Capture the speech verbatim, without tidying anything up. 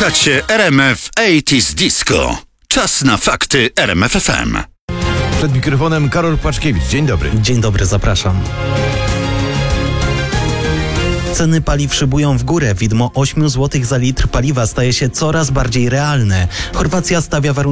Słuchacie R M F osiemdziesiątych Disco. Czas na fakty R M F F M. Przed mikrofonem Karol Płaczkiewicz. Dzień dobry. Dzień dobry, zapraszam. Ceny paliw szybują w górę. Widmo ośmiu złotych za litr paliwa staje się coraz bardziej realne. Chorwacja stawia warunki